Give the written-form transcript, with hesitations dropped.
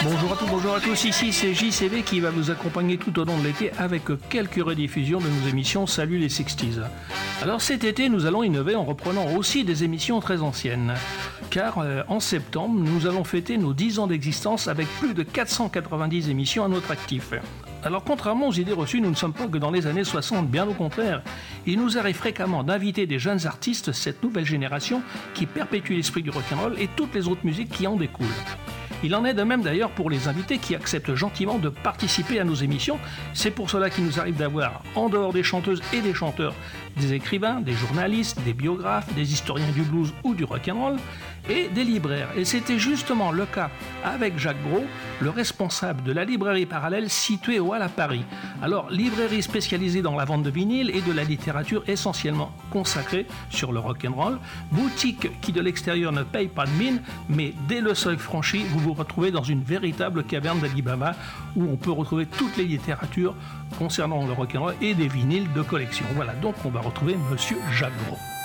Bonjour à tous, ici c'est JCV qui va vous accompagner tout au long de l'été avec quelques rediffusions de nos émissions Salut les 60s. Alors cet été nous allons innover en reprenant aussi des émissions très anciennes, car en septembre nous allons fêter nos 10 ans d'existence avec plus de 490 émissions à notre actif. Alors contrairement aux idées reçues, nous ne sommes pas que dans les années 60, bien au contraire. Il nous arrive fréquemment d'inviter des jeunes artistes, cette nouvelle génération qui perpétue l'esprit du rock'n'roll et toutes les autres musiques qui en découlent. Il en est de même d'ailleurs pour les invités qui acceptent gentiment de participer à nos émissions. C'est pour cela qu'il nous arrive d'avoir, en dehors des chanteuses et des chanteurs, des écrivains, des journalistes, des biographes, des historiens du blues ou du rock'n'roll et des libraires. Et c'était justement le cas avec Jacques Gros, le responsable de la librairie Parallèle située au Hall à Paris. Alors, librairie spécialisée dans la vente de vinyle et de la littérature essentiellement consacrée sur le rock'n'roll, boutique qui de l'extérieur ne paye pas de mine, mais dès le seuil franchi, vous vous retrouvez dans une véritable caverne d'Alibaba où on peut retrouver toutes les littératures concernant le rock'n'roll et des vinyles de collection. Voilà, donc on va retrouver Monsieur Jacques Gros.